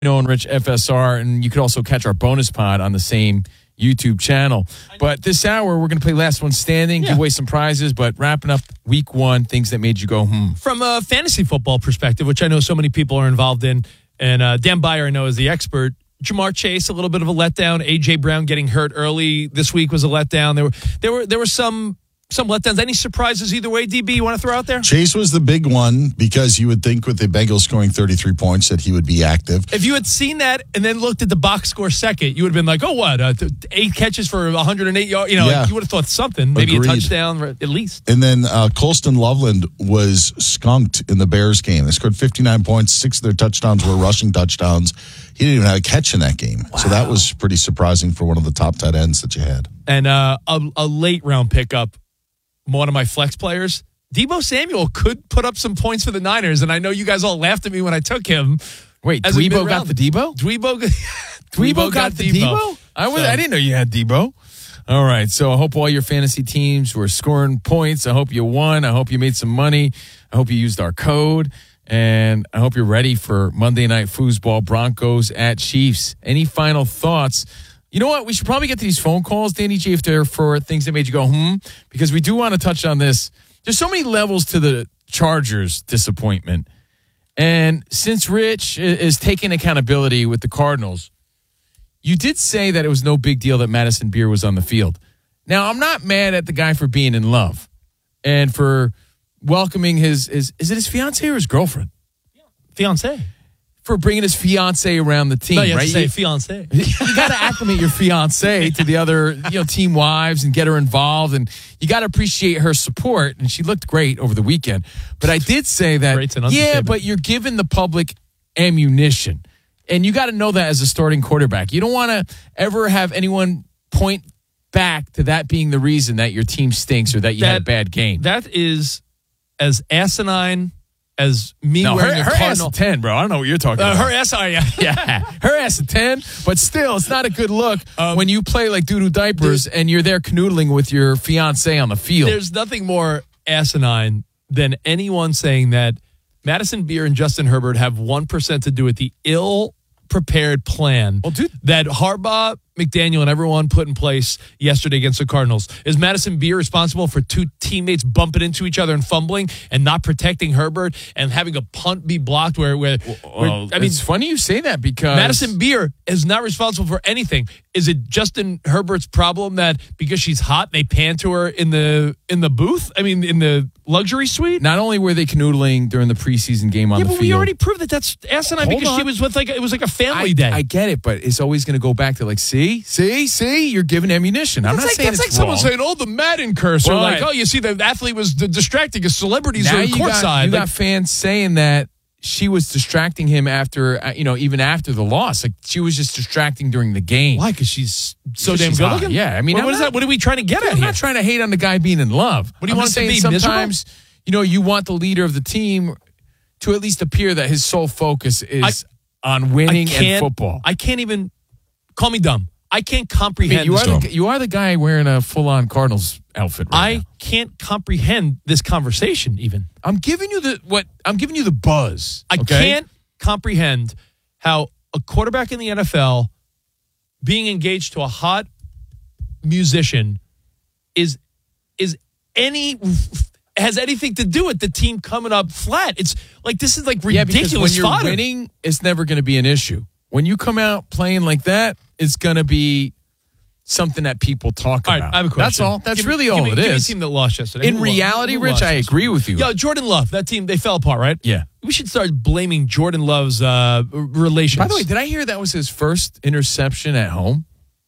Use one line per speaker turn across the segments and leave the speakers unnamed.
and Rich FSR, and you could also catch our bonus pod on the same YouTube channel. But this hour, we're going to play Last One Standing, give away some prizes, but wrapping up week one, things that made you go,
From a fantasy football perspective, which I know so many people are involved in, and Dan Beyer, I know, is the expert. Jamar Chase, a little bit of a letdown. A.J. Brown getting hurt early this week was a letdown. There were some letdowns. Any surprises either way, DB, you want to throw out there?
Chase was the big one because you would think with the Bengals scoring 33 points that he would be active.
If you had seen that and then looked at the box score second, you would have been like, oh, what? 8 catches for 108 yards? Like you would have thought something. Maybe
Agreed.
A touchdown at least.
And then Colston Loveland was skunked in the Bears game. They scored 59 points. 6 of their touchdowns were rushing touchdowns. He didn't even have a catch in that game. Wow. So that was pretty surprising for one of the top tight ends that you had.
And a late round pickup. One of my flex players, Deebo Samuel, could put up some points for the Niners, and I know you guys all laughed at me when I took him.
Wait, Dwebo got the Debo?
Dwebo got the Debo?
I didn't know you had Debo. All right, so I hope all your fantasy teams were scoring points. I hope you won. I hope you made some money. I hope you used our code, and I hope you're ready for Monday Night Foosball, Broncos at Chiefs. Any final thoughts? You know what? We should probably get to these phone calls, Danny G, if they're for things that made you go, because we do want to touch on this. There's so many levels to the Chargers' disappointment. And since Rich is taking accountability with the Cardinals, you did say that it was no big deal that Madison Beer was on the field. Now, I'm not mad at the guy for being in love and for welcoming is it his fiance or his girlfriend?
Fiance.
For bringing his fiance around the team,
no, you have
right?
to say fiance.
You got to acclimate your fiance to the other, team wives and get her involved, and you got to appreciate her support. And she looked great over the weekend. But I did say that, but you're giving the public ammunition, and you got to know that as a starting quarterback. You don't want to ever have anyone point back to that being the reason that your team stinks or that you had a bad game.
That is as asinine as me wearing a Cardinal.
Ass a 10, bro. I don't know what you're talking about.
Her ass,
yeah. Her ass a 10, but still, it's not a good look when you play like doo-doo diapers and you're there canoodling with your fiance on the field.
There's nothing more asinine than anyone saying that Madison Beer and Justin Herbert have 1% to do with the ill-prepared plan that Harbaugh, McDaniel, and everyone put in place yesterday against the Cardinals. Is Madison Beer responsible for 2 teammates bumping into each other and fumbling and not protecting Herbert and having a punt be blocked
it's funny you say that because
Madison Beer is not responsible for anything. Is it Justin Herbert's problem that because she's hot, they pan to her in the booth? I mean, in the luxury suite?
Not only were they canoodling during the preseason game on the field.
Yeah, but we already proved that that's asinine because she was with it was like a family day.
I get it, but it's always going to go back to see, you're giving ammunition. I'm not saying it's
like someone saying, the Madden curse. Or you see, the athlete was distracting as celebrities are courtside.
You got fans saying that she was distracting him after, even after the loss. Like, she was just distracting during the game.
Why? Because she's so damn good looking?
Yeah, I mean,
what is that? What are we trying to get at here?
I'm not trying to hate on the guy being in love.
What do you want to be?
Sometimes, you want the leader of the team to at least appear that his sole focus is on winning and football.
I can't even, call me dumb. I can't comprehend
you are the guy wearing a full-on Cardinals outfit right now.
I can't comprehend this conversation even.
I'm giving you the buzz.
I can't comprehend how a quarterback in the NFL being engaged to a hot musician has anything to do with the team coming up flat. It's like, this is like ridiculous.
Because when you're
fodder.
winning, it's never going to be an issue. When you come out playing like that, it's going to be something that people talk about.
All right, I have a question.
That's all. That's really all it is.
Give me a team that lost yesterday.
In reality, Rich, I agree with you.
Yo, Jordan Love, that team, they fell apart, right?
Yeah.
We should start blaming Jordan Love's relations.
By the way, did I hear that was his first interception at home?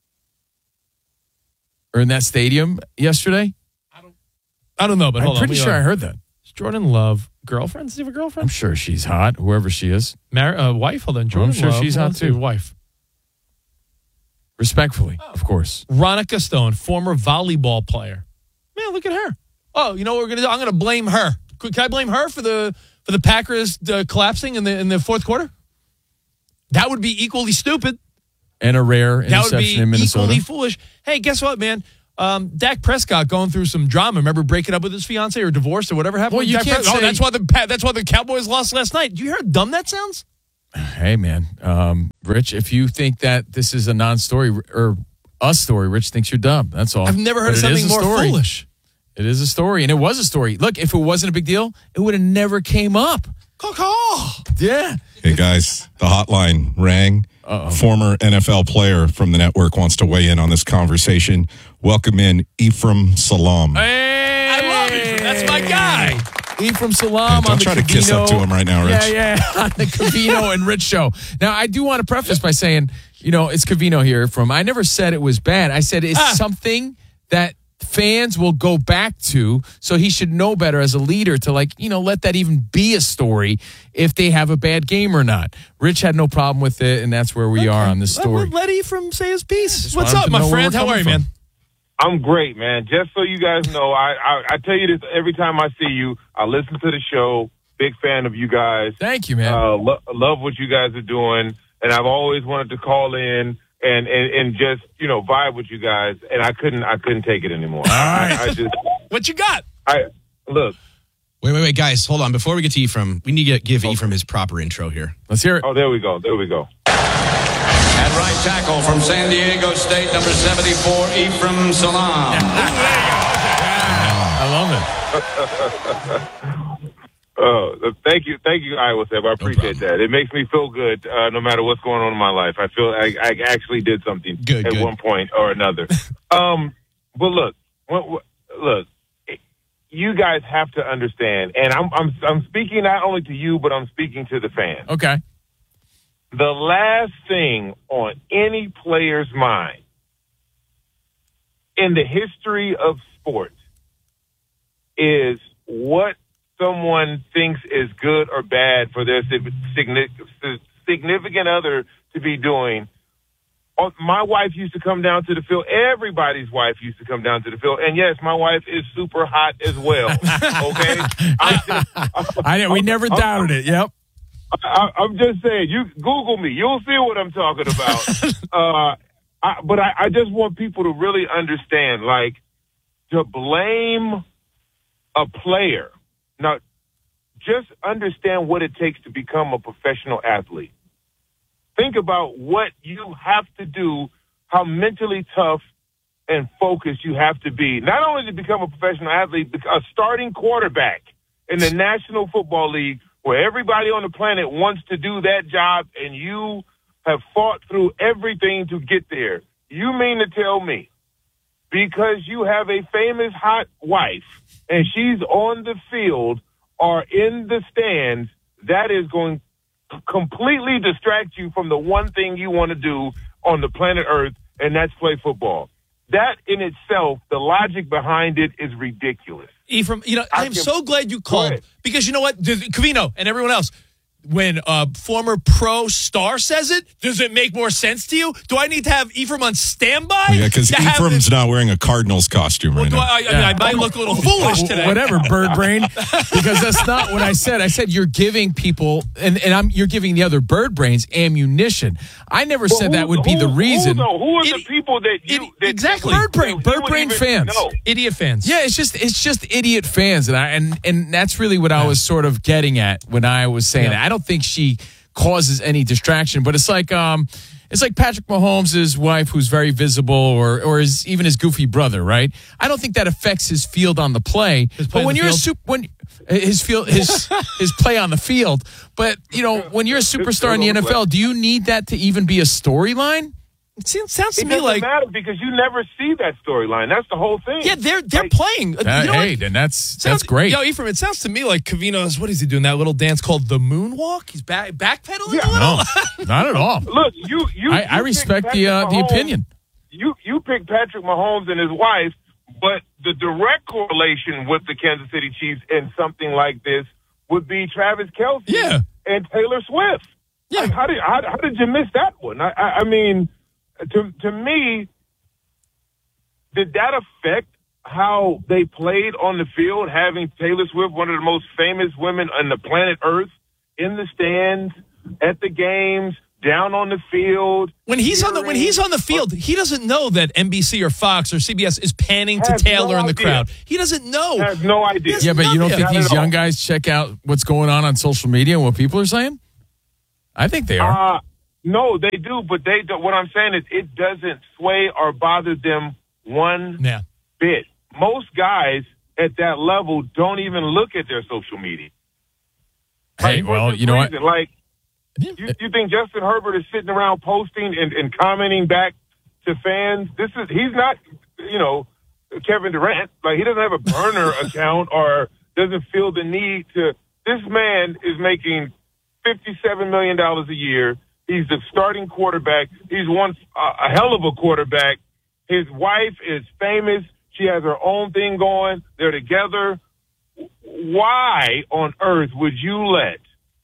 Or in that stadium yesterday?
I don't know, but hold on.
I'm pretty sure I heard that.
Jordan Love, girlfriend? Does he have a girlfriend?
I'm sure she's hot, whoever she is.
Wife? Hold on. Jordan
I'm sure
Love,
she's hot too.
Wife.
Respectfully, of course.
Ronica Stone, former volleyball player. Man, look at her. Oh, you know what we're going to do? I'm going to blame her. Can I blame her for the Packers collapsing in the fourth quarter? That would be equally stupid.
And a rare interception in Minnesota.
That would be equally foolish. Hey, guess what, man? Dak Prescott going through some drama. Remember breaking up with his fiance or divorced or whatever happened?
Well, you can't say...
that's why the Cowboys lost last night. Do you hear how dumb that sounds?
Hey, man. Rich, if you think that this is a non-story or a story, Rich thinks you're dumb. That's all.
I've never heard of something more foolish.
It is a story, and it was a story. Look, if it wasn't a big deal, it would have never came up. Yeah.
Hey, guys, the hotline rang. Former NFL player from the network wants to weigh in on this conversation. Welcome in Ephraim Salam.
Hey!
I love Ephraim. That's my guy.
Ephraim Salam.
Don't try to kiss up to him right now, Rich.
Yeah, on the Covino and Rich show. Now, I do want to preface by saying, it's Covino here from. I never said it was bad. I said it's something that fans will go back to, so he should know better as a leader to let that even be a story if they have a bad game or not. Rich had no problem with it, and that's where we are on this story.
Let Ephraim say his piece. What's up, my friend? How are you, man?
I'm great, man. Just so you guys know, I tell you this every time I see you. I listen to the show. Big fan of you guys.
Thank you, man.
Love what you guys are doing, and I've always wanted to call in and just vibe with you guys, and I couldn't take it anymore.
All right.
What you got?
Look.
Wait, guys, hold on. Before we get to Ephraim, we need to give Ephraim his proper intro here.
Let's hear it.
Oh, there we go.
At right tackle from San Diego State, number 74, Ephraim Salam.
I love it.
Thank you, Iowa Seb. I appreciate that. It makes me feel good, no matter what's going on in my life. I feel I actually did something at one point or another. But look, you guys have to understand, and I'm speaking not only to you, but I'm speaking to the fans.
Okay.
The last thing on any player's mind in the history of sports is what someone thinks is good or bad for their significant other to be doing. My wife used to come down to the field. Everybody's wife used to come down to the field. And yes, my wife is super hot as well. Okay?
We never doubted it. Yep.
I'm just saying, you Google me. You'll see what I'm talking about. But I just want people to really understand, to blame a player. Now, just understand what it takes to become a professional athlete. Think about what you have to do, how mentally tough and focused you have to be. Not only to become a professional athlete, but a starting quarterback in the National Football League where everybody on the planet wants to do that job, and you have fought through everything to get there. You mean to tell me, because you have a famous hot wife and she's on the field or in the stands, that is going to completely distract you from the one thing you want to do on the planet Earth, and that's play football. That in itself, the logic behind it is ridiculous.
Ephraim, I'm so glad you called, because you know what, Covino and everyone else, when a former pro star says it, does it make more sense to you? Do I need to have Ephraim on standby?
Yeah, because Ephraim's not wearing a Cardinals costume right now.
I might look a little foolish today.
Whatever, bird brain. Because that's not what I said. I said you're giving people, you're giving the other bird brains ammunition. I never said that would be the reason.
Who are the people that you...
Exactly.
Bird brain fans.
Idiot fans.
Yeah, it's just idiot fans. And that's really what I was sort of getting at when I was saying that. I don't think she causes any distraction, but it's like Patrick Mahomes' wife, who's very visible, or even his goofy brother, right? I don't think that affects his field on the play. But when you're his play on the field, but when you're a superstar in the NFL, do you need that to even be a storyline?
It sounds to me
like... It doesn't matter because you never see that storyline. That's the whole thing.
Yeah, they're playing.
Then that's great.
Yo, Ephraim, it sounds to me like Covino's, what is he doing, that little dance called the moonwalk? He's backpedaling a little?
No, not at all.
Look,
I respect the opinion.
You picked Patrick Mahomes and his wife, but the direct correlation with the Kansas City Chiefs in something like this would be Travis Kelce and Taylor Swift. Yeah. How did you miss that one? I mean... To me, did that affect how they played on the field, having Taylor Swift, one of the most famous women on the planet Earth, in the stands, at the games, down on the field?
When he's on the field, he doesn't know that NBC or Fox or CBS is panning to Taylor in the crowd. He doesn't know.
Has no idea.
Yeah, but you don't think these young guys check out what's going on social media and what people are saying? I think they are.
No, they do, but they don't. What I'm saying is it doesn't sway or bother them one bit. Most guys at that level don't even look at their social media.
Hey, well, you know what?
Like, you think Justin Herbert is sitting around posting and commenting back to fans? He's not, Kevin Durant. Like, he doesn't have a burner account or doesn't feel the need to. This man is making $57 million a year. He's the starting quarterback. He's once a hell of a quarterback. His wife is famous. She has her own thing going. They're together. Why on earth would you let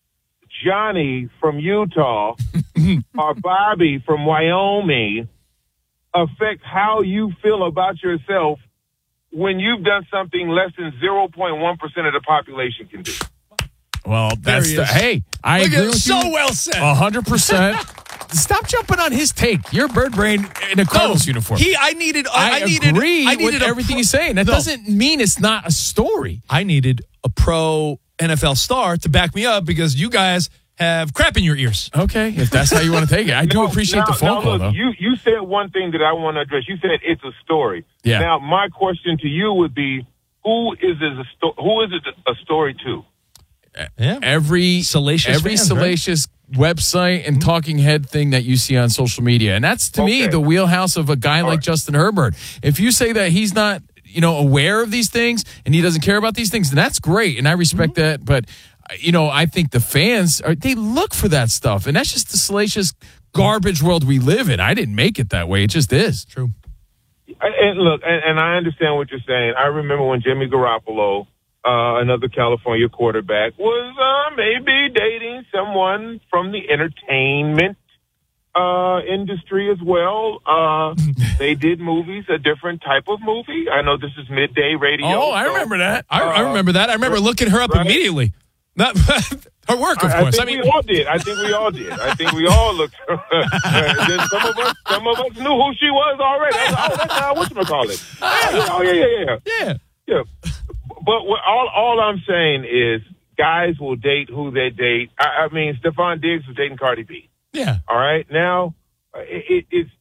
Johnny from Utah or Bobby from Wyoming affect how you feel about yourself when you've done something less than 0.1% of the population can do?
Well, that's I agree with you.
So well said.
100%. Stop jumping on his take. You're Bird Brain in a Cardinals uniform.
I
agree with everything he's saying. That doesn't mean it's not a story.
I needed a pro NFL star to back me up because you guys have crap in your ears.
Okay, if that's how you want to take it. I do appreciate the phone call, though.
You said one thing that I want to address. You said it's a story.
Yeah.
Now, my question to you would be, who is it a story to?
Yeah.
Every salacious website and talking head thing that you see on social media. And that's, to me, the wheelhouse of a guy like Justin Herbert. If you say that he's not, aware of these things and he doesn't care about these things, then that's great. And I respect that. But, I think the fans, they look for that stuff. And that's just the salacious garbage world we live in. I didn't make it that way. It just is.
True.
And look, and I understand what you're saying. I remember when Jimmy Garoppolo, another California quarterback, was maybe dating someone from the entertainment industry as well. They did movies, a different type of movie. I know this is midday radio.
Oh, I remember that.
I remember that. I remember looking her up immediately. Not her work, of course.
We all did. I think we all did. I think we all looked. Then some of us knew who she was already. I was like, oh, that's whatchamacallit. Yeah. But all I'm saying is guys will date who they date. I mean, Stephon Diggs was dating Cardi B.
Yeah.
All right. Now, it's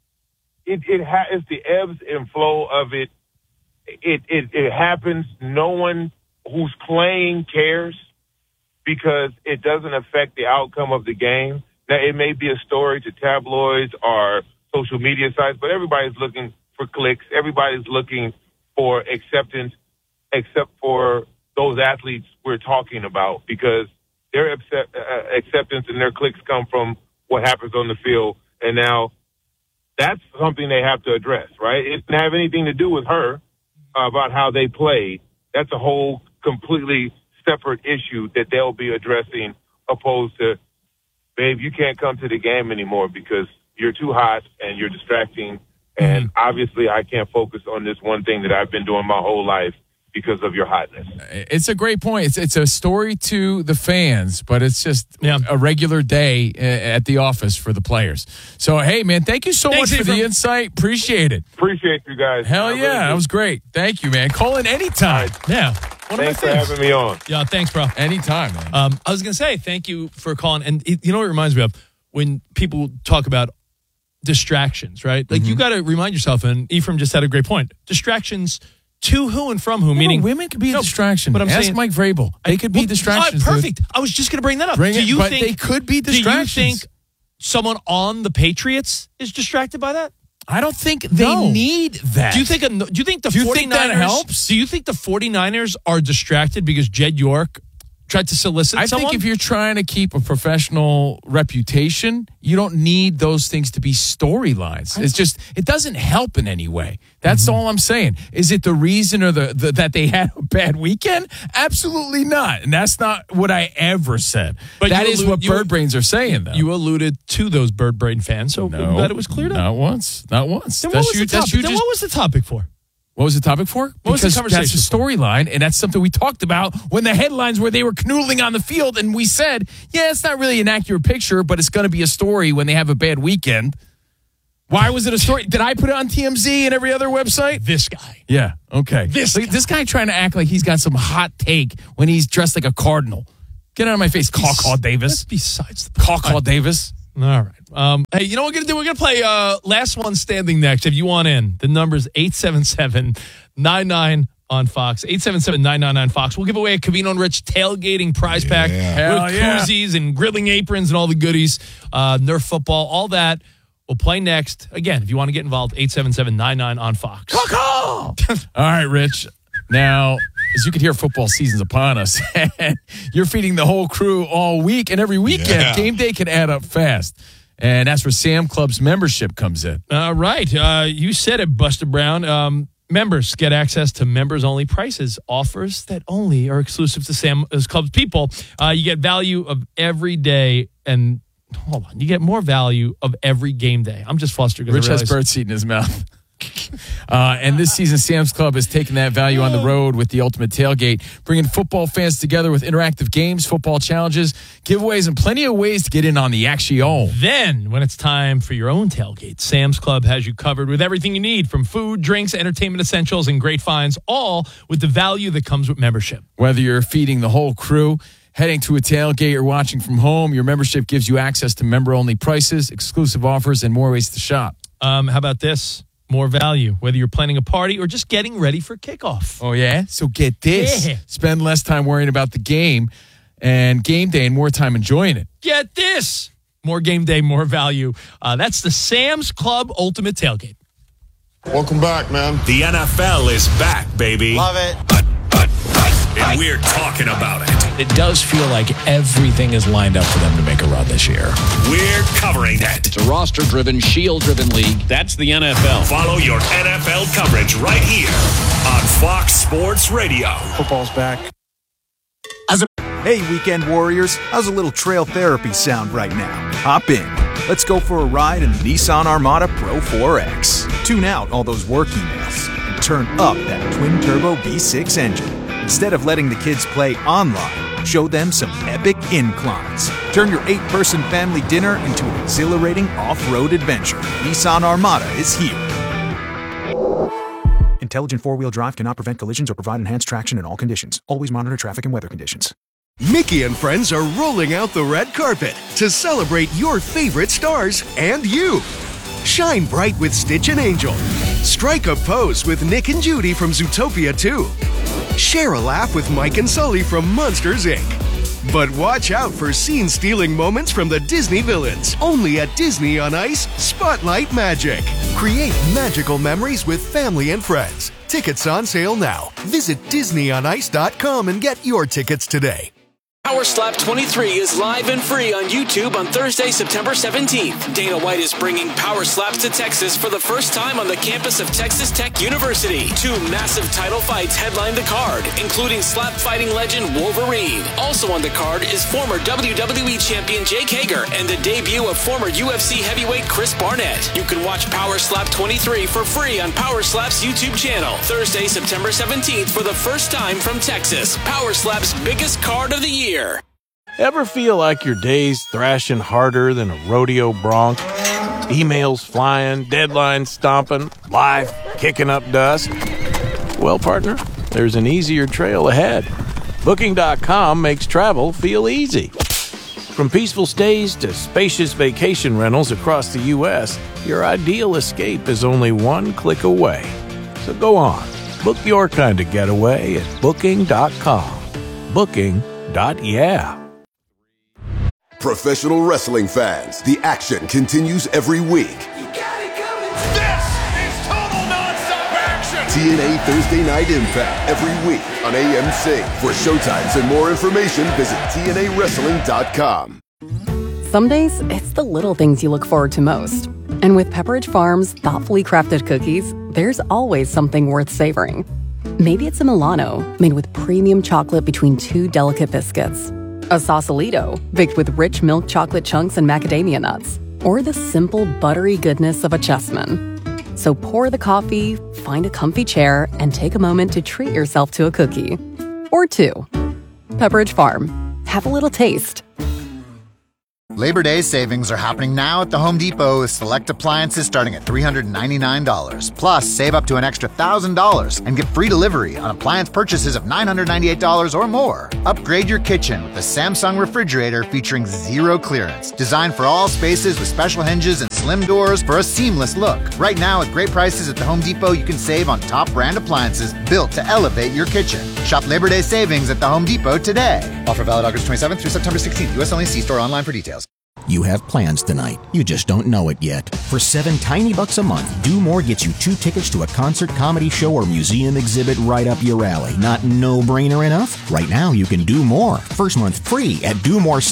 the ebbs and flow of it. It happens. No one who's playing cares because it doesn't affect the outcome of the game. Now, it may be a story to tabloids or social media sites, but everybody's looking for clicks. Everybody's looking for acceptance, except for those athletes we're talking about, because their acceptance and their clicks come from what happens on the field. And now that's something they have to address, right? It didn't have anything to do with her about how they played. That's a whole completely separate issue that they'll be addressing, opposed to, babe, you can't come to the game anymore because you're too hot and you're distracting. And obviously I can't focus on this one thing that I've been doing my whole life because of your hotness.
It's a great point. It's a story to the fans, but it's just a regular day at the office for the players. So, hey, man, thank you so much for the insight. Appreciate it.
Appreciate you guys.
Hell yeah. That was great. Thank you, man. Call in anytime.
Right.
Yeah.
Thanks for having me on.
Yeah, thanks, bro.
Anytime, man.
I was going to say thank you for calling. And you know what it reminds me of? When people talk about distractions, right? Like, you got to remind yourself, and Ephraim just had a great point. Distractions to who and from who, meaning
women could be a distraction.
But I'm
Ask
saying
Mike Vrabel. They could be distractions.
Perfect.
Dude.
I was just going to bring that up.
But they could be distractions.
Do you think someone on the Patriots is distracted by that?
I don't think they need that.
Do you think the 49ers
that helps?
Do you think the 49ers are distracted because Jed York tried to solicit someone?
I think if you're trying to keep a professional reputation, you don't need those things to be storylines. It's just, it doesn't help in any way. That's all I'm saying. Is it the reason or that they had a bad weekend? Absolutely not. And that's not what I ever said. But that is what Bird Brains are saying, though.
You alluded to those Bird Brain fans, so I'm glad it was cleared up.
Not once. Not once.
Then what was the topic for?
What was the topic for?
What was the conversation?
That's a storyline, and that's something we talked about when the headlines were they were canoodling on the field, and we said, yeah, it's not really an accurate picture, but it's going to be a story when they have a bad weekend. Why was it a story? Did I put it on TMZ and every other website?
This guy.
Yeah, okay. This guy trying to act like he's got some hot take when he's dressed like a cardinal. Get out of my face, Caw Davis.
That's besides the
Caw Davis.
All right. Hey, you know what we're going to do? We're going to play Last One Standing next. If you want in, the number's 877-99 on Fox. 877-999 Fox. We'll give away a Covino and Rich tailgating prize pack with koozies and grilling aprons and all the goodies. Nerf football, all that. We'll play next. Again, if you want to get involved, 877-99 on Fox.
All right, Rich. Now, as you can hear, football season's upon us. You're feeding the whole crew all week and every weekend. Yeah. Game day can add up fast. And that's where Sam Club's membership comes in.
Right. You said it, Buster Brown. Members get access to members-only prices, offers that only are exclusive to Sam's Club's people. You get value of every day, and hold on, you get more value of every game day. I'm just flustered.
Rich has birdseed in his mouth. And this season, Sam's Club has taken that value on the road with the Ultimate Tailgate, bringing football fans together with interactive games, football challenges, giveaways, and plenty of ways to get in on the action.
Then, when it's time for your own tailgate, Sam's Club has you covered with everything you need, from food, drinks, entertainment essentials, and great finds, all with the value that comes with membership.
Whether you're feeding the whole crew, heading to a tailgate, or watching from home, your membership gives you access to member-only prices, exclusive offers, and more ways to shop.
How about this? More value, whether you're planning a party or just getting ready for kickoff.
Oh, yeah? So get this. Yeah. Spend less time worrying about the game and game day and more time enjoying it.
Get this. More game day, more value. That's the Sam's Club Ultimate Tailgate.
Welcome back, man.
The NFL is back, baby.
Love it.
And we're talking about it.
It does feel like everything is lined up for them to make a run this year.
We're covering it.
It's a roster-driven, shield-driven league.
That's the NFL. Follow your NFL coverage right here on Fox Sports Radio.
Football's back. Hey, weekend warriors. How's a little trail therapy sound right now? Hop in. Let's go for a ride in the Nissan Armada Pro 4X. Tune out all those work emails and turn up that twin-turbo V6 engine. Instead of letting the kids play online, show them some epic inclines. Turn your 8-person family dinner into an exhilarating off-road adventure. Nissan Armada is here. Intelligent four-wheel drive cannot prevent collisions or provide enhanced traction in all conditions. Always monitor traffic and weather conditions.
Mickey and friends are rolling out the red carpet to celebrate your favorite stars and you. Shine bright with Stitch and Angel. Strike a pose with Nick and Judy from Zootopia 2. Share a laugh with Mike and Sully from Monsters, Inc. But watch out for scene-stealing moments from the Disney villains. Only at Disney on Ice, Spotlight Magic. Create magical memories with family and friends. Tickets on sale now. Visit DisneyOnIce.com and get your tickets today.
Power Slap 23 is live and free on YouTube on Thursday, September 17th. Dana White is bringing Power Slaps to Texas for the first time on the campus of Texas Tech University. 2 massive title fights headline the card, including slap fighting legend Wolverine. Also on the card is former WWE champion Jake Hager and the debut of former UFC heavyweight Chris Barnett. You can watch Power Slap 23 for free on Power Slap's YouTube channel. Thursday, September 17th for the first time from Texas. Power Slap's biggest card of the year.
Ever feel like your day's thrashing harder than a rodeo bronc? Emails flying, deadlines stomping, life kicking up dust? Well, partner, there's an easier trail ahead. Booking.com makes travel feel easy. From peaceful stays to spacious vacation rentals across the U.S., your ideal escape is only one click away. So go on, book your kind of getaway at Booking.com. Booking.yeah.
Professional wrestling fans, the action continues every week.
This is total nonstop action!
TNA Thursday Night Impact every week on AMC. For showtimes and more information, visit TNAWrestling.com.
Some days, it's the little things you look forward to most. And with Pepperidge Farm's thoughtfully crafted cookies, there's always something worth savoring. Maybe it's a Milano, made with premium chocolate between 2 delicate biscuits. A Sausalito, baked with rich milk chocolate chunks and macadamia nuts. Or the simple, buttery goodness of a Chessman. So pour the coffee, find a comfy chair, and take a moment to treat yourself to a cookie. Or 2. Pepperidge Farm. Have a little taste.
Labor Day savings are happening now at the Home Depot with select appliances starting at $399. Plus, save up to an extra $1,000 and get free delivery on appliance purchases of $998 or more. Upgrade your kitchen with the Samsung refrigerator featuring zero clearance. Designed for all spaces with special hinges and slim doors for a seamless look. Right now, with great prices at the Home Depot, you can save on top brand appliances built to elevate your kitchen. Shop Labor Day savings at the Home Depot today. Offer valid August 27th through September 16th. U.S. only. See store online for details.
You have plans tonight. You just don't know it yet. For $7 tiny bucks a month, Do More gets you 2 tickets to a concert, comedy show, or museum exhibit right up your alley. Not no-brainer enough? Right now, you can do more. First month free at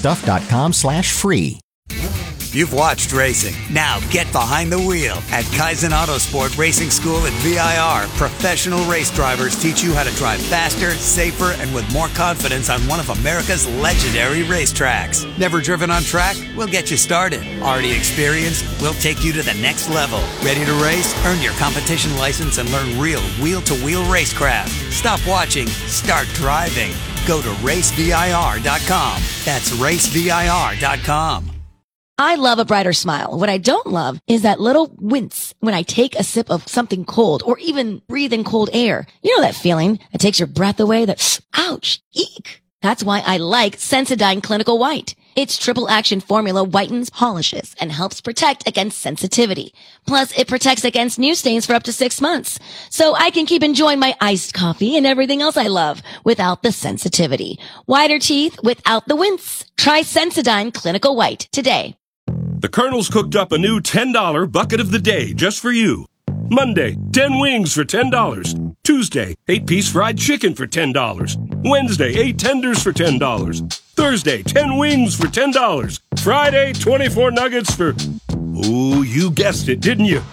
domorestuff.com/free.
You've watched racing. Now get behind the wheel at Kaizen Autosport Racing School at VIR. Professional race drivers teach you how to drive faster, safer, and with more confidence on one of America's legendary racetracks. Never driven on track? We'll get you started. Already experienced? We'll take you to the next level. Ready to race? Earn your competition license and learn real wheel-to-wheel racecraft. Stop watching. Start driving. Go to racevir.com. That's racevir.com.
I love a brighter smile. What I don't love is that little wince when I take a sip of something cold or even breathe in cold air. You know that feeling that takes your breath away, that ouch, eek. That's why I like Sensodyne Clinical White. Its triple action formula whitens, polishes, and helps protect against sensitivity. Plus, it protects against new stains for up to 6 months. So I can keep enjoying my iced coffee and everything else I love without the sensitivity. Whiter teeth without the wince. Try Sensodyne Clinical White today.
The Colonel's cooked up a new $10 bucket of the day just for you. Monday, 10 wings for $10. Tuesday, 8-piece fried chicken for $10. Wednesday, 8 tenders for $10. Thursday, 10 wings for $10. Friday, 24 nuggets for... Ooh, you guessed it, didn't you?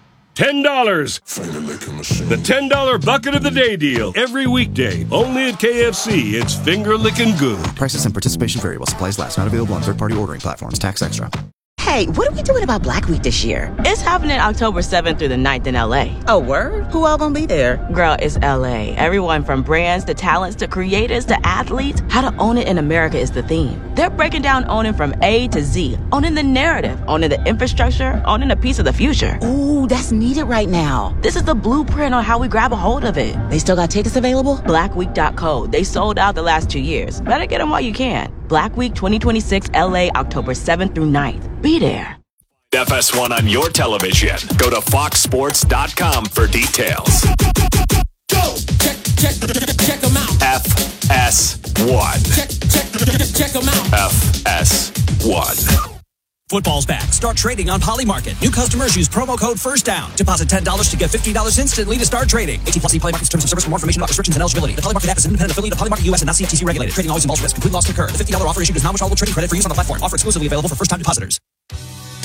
$10. The $10 bucket of the day deal. Every weekday, only at KFC. It's finger-licking good.
Prices and participation vary while supplies last. Not available on third-party ordering platforms. Tax extra.
Hey, what are we doing about Black Week this year?
It's happening October 7th through the 9th in LA.
Oh, word? Who all gonna be there?
Girl, it's LA. Everyone from brands to talents to creators to athletes. How to own it in America is the theme. They're breaking down owning from A to Z. Owning the narrative, owning the infrastructure, owning a piece of the future.
Ooh, that's needed right now.
This is the blueprint on how we grab a hold of it.
They still got tickets available?
Blackweek.co. They sold out the last 2 years. Better get them while you can. Black Week 2026 LA, October 7th through 9th. Be there.
FS1 on your television. Go to foxsports.com for details.
Go! Check them out.
FS1.
Check them out.
FS1.
Football's back. Start trading on Polymarket. New customers use promo code FIRSTDOWN. Deposit $10 to get $50 instantly to start trading. 18+ Polymarket's terms and service. For more information about restrictions and eligibility. The Polymarket app is an independent affiliate of Polymarket US and not CFTC regulated. Trading always involves risk. Complete loss concurred. The $50 offer issued is non-withdrawable trading credit for use on the platform. Offer exclusively available for first-time depositors.